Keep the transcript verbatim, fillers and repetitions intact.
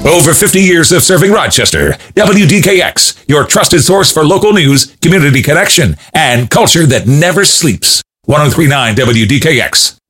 Over fifty years of serving Rochester. W D K X, your trusted source for local news, community connection, and culture that never sleeps. one oh three point nine W D K X.